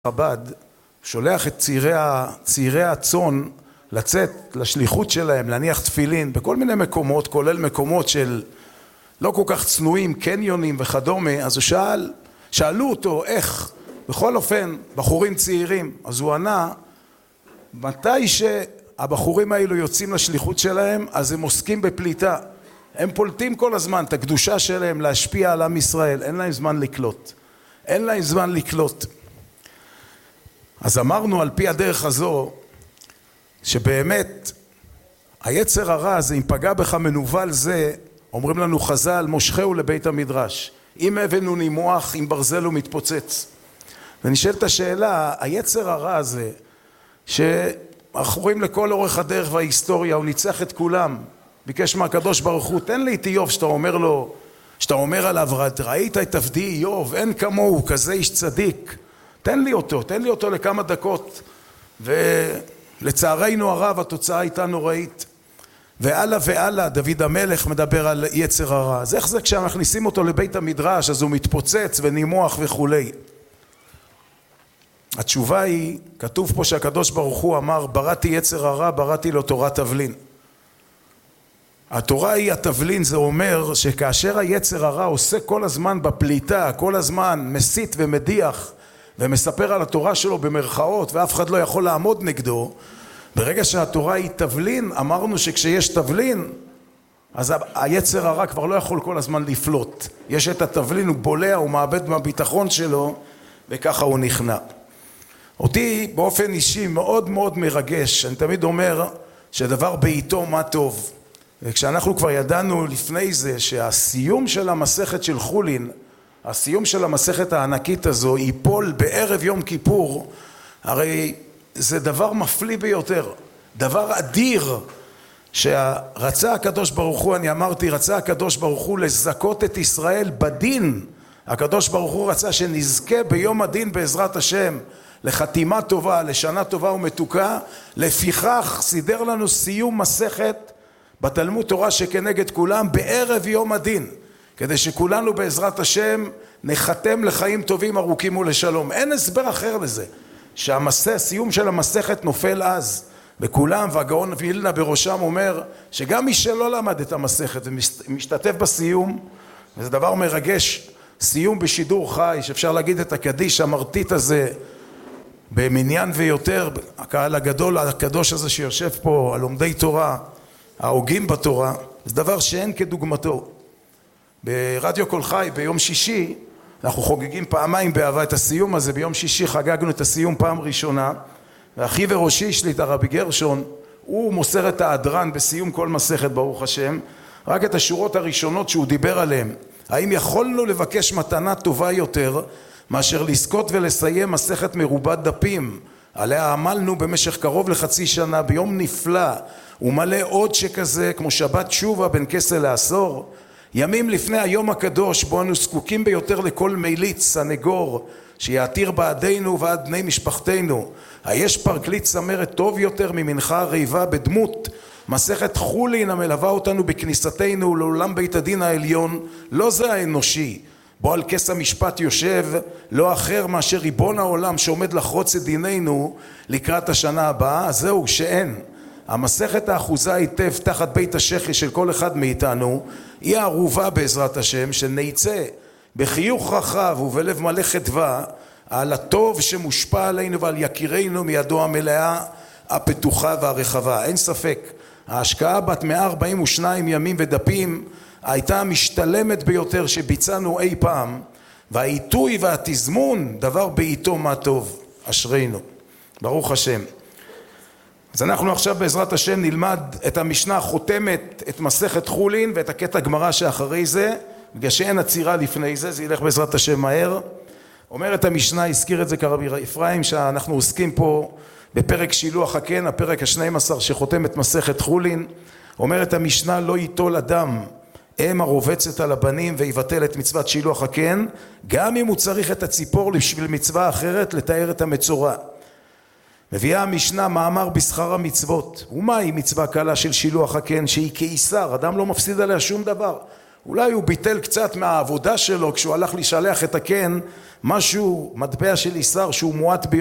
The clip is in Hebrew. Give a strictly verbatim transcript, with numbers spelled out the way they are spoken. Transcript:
חב"ד שולח את צעירי, צעירי הצאן לצאת לשליחות שלהם, להניח תפילין בכל מיני מקומות, כולל מקומות של לא כל כך צנועים, קניונים וכדומה. אז הוא שאל, שאלו אותו איך, בכל אופן, בחורים צעירים. אז הוא ענה, מתי שהבחורים האלו יוצאים לשליחות שלהם, אז הם עוסקים בפליטה. הם פולטים כל הזמן את הקדושה שלהם להשפיע על עם ישראל. אין להם זמן לקלוט. אין להם זמן לקלוט. אז אמרנו על פי הדרך הזו, שבאמת היצר הרע הזה, אם פגע בך מנוול זה, אומרים לנו חז"ל, מושכהו לבית המדרש. אם אבן הוא נימוח, אם ברזל הוא מתפוצץ. ונשאלת השאלה, היצר הרע הזה, שאנחנו רואים לכל אורך הדרך וההיסטוריה, הוא ניצח את כולם, ביקש מהקדוש ברוך הוא, תן לי את איוב, שאתה אומר לו, שאתה אומר עליו, ראית את עבדי איוב, אין כמוהו, כזה איש צדיק. תן לי אותו, תן לי אותו לכמה דקות. ולצערנו הרב התוצאה הייתה נוראית. והלאה והלאה דוד המלך מדבר על יצר הרע. אז איך זה כשמכניסים אותו לבית המדרש אז הוא מתפוצץ ונימוח וכולי? התשובה היא, כתוב פה שהקדוש ברוך הוא אמר, בראתי יצר הרע, בראתי לו תורת תבלין. התורה היא התבלין, זה אומר שכאשר היצר הרע עושה כל הזמן בפליטה, כל הזמן מסית ומדיח, ומספר על התורה שלו במרכאות ואף אחד לא יכול לעמוד נגדו, ברגע שהתורה היא תבלין, אמרנו שכשיש תבלין אז היצר הרע כבר לא יכול כל הזמן לפלוט. יש את התבלין, הוא בולע, הוא מאבד מהביטחון שלו וככה הוא נכנע. אותי באופן אישי מאוד מאוד מרגש, אני תמיד אומר שדבר בעיתו מה טוב, וכשאנחנו כבר ידענו לפני זה שהסיום של המסכת של חולין, הסיום של המסכת הענקית הזו ייפול בערב יום כיפור, הרי זה דבר מפליא ביותר, דבר אדיר, שרצה הקדוש ברוך הוא, אני אמרתי, רצה הקדוש ברוך הוא לזכות את ישראל בדין. הקדוש ברוך הוא רצה שנזכה ביום הדין בעזרת השם לחתימה טובה, לשנה טובה ומתוקה. לפיכך סידר לנו סיום מסכת בתלמוד תורה שכנגד כולם בערב יום הדין, כדי שכולנו בעזרת השם נחתם לחיים טובים ארוכים ולשלום. אין הסבר אחר לזה, שהסיום של המסכת נופל אז בכולם, והגאון וילנה בראשם אומר שגם מי שלא למד את המסכת ומשתתף בסיום, וזה דבר מרגש, סיום בשידור חי, שאפשר להגיד את הקדיש המרטיט הזה במניין ויותר, הקהל הגדול הקדוש הזה שיושב פה, הלומדי תורה, ההוגים בתורה, זה דבר שאין כדוגמתו. ברדיו כל חי ביום שישי אנחנו חוגגים פעמיים באהבה את הסיום הזה. ביום שישי חגגנו את הסיום פעם ראשונה, ואחי וראשי שלי, הרבי גרשון, הוא מוסר את ההדרן בסיום כל מסכת ברוך השם, רק את השורות הראשונות שהוא דיבר עליהן. האם יכולנו לבקש מתנה טובה יותר מאשר לזכות ולסיים מסכת מרובת דפים עליה עמלנו במשך קרוב לחצי שנה ביום נפלא ומלא עוד שכזה, כמו שבת תשובה בין כסה לעשור, ימים לפני היום הקדוש בו אנו זקוקים ביותר לכל מיליץ, סנגור, שיעתיר בעדינו ועד בני משפחתנו. היש פרקליט צמרת טוב יותר ממנחה הריבה בדמות מסכת חולין המלווה אותנו בכניסתנו לעולם בית הדין העליון, לא זה האנושי, בו על כס המשפט יושב לא אחר מאשר ריבון העולם שעומד לחרוץ את דיננו לקראת השנה הבאה. זהו שאין. המסכת האחוזה היטב תחת בית השחי של כל אחד מאיתנו היא הערובה בעזרת השם שנצא בחיוך רחב ובלב מלא חדווה על הטוב שמושפע עלינו ועל יקירינו מידו המלאה הפתוחה והרחבה. אין ספק, ההשקעה בת מאה ארבעים ושניים ימים ודפים הייתה המשתלמת ביותר שביצענו אי פעם, והעיתוי והתזמון דבר בעיתו מה טוב. אשרינו, ברוך השם. אז אנחנו עכשיו בעזרת השם נלמד את המשנה החותמת את מסכת חולין ואת הקטע גמרא שאחרי זה, בגלל שאין עצירה לפני זה, זה ילך בעזרת השם מהר. אומרת המשנה, הזכיר את זה כרבי אפרים, שאנחנו עוסקים פה בפרק שילוח הקן, הפרק ה-שנים עשר שחותם את מסכת חולין. אומרת המשנה, לא ייטול אדם אם הרובצת על הבנים ויבטל את מצוות שילוח הקן, גם אם הוא צריך את הציפור בשביל מצווה אחרת לתאר את המצורע. מביאה המשנה מאמר בשכר המצוות. ומהי מצווה קלה של שילוח הקן שהיא כאיסר, אדם לא מפסיד עליה שום דבר. אולי הוא ביטל קצת מהעבודה שלו כשהוא הלך לשלח את הקן, משהו, מטבע של איסר שהוא מועט ביותר.